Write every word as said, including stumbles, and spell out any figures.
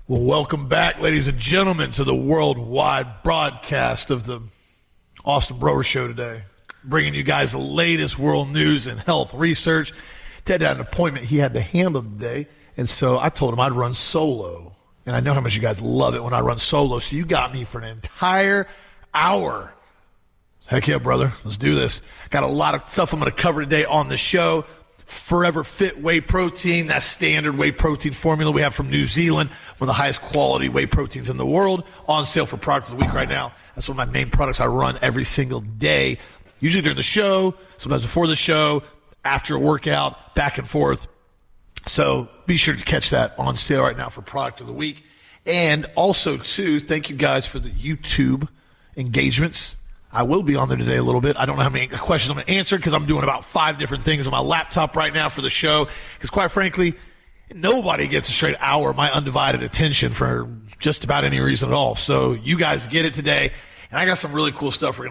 Well, welcome back, ladies and gentlemen, to the worldwide broadcast of the Austin Brower Show today, bringing you guys the latest world news and health research. Ted had an appointment he had to handle today, and so I told him I'd run solo. And I know how much you guys love it when I run solo, so you got me for an entire hour. Heck yeah, brother. Let's do this. Got a lot of stuff I'm going to cover today on the show. Forever Fit Whey Protein, that standard whey protein formula we have from New Zealand, one of the highest quality whey proteins in the world, on sale for Product of the Week right now. That's one of my main products I run every single day, usually during the show, sometimes before the show, after a workout, back and forth. So be sure to catch that on sale right now for Product of the Week. And also, too, thank you guys for the YouTube engagements. I will be on there today a little bit. I don't know how many questions I'm going to answer because I'm doing about five different things on my laptop right now for the show. Because quite frankly, nobody gets a straight hour of my undivided attention for just about any reason at all. So you guys get it today. And I got some really cool stuff we're going to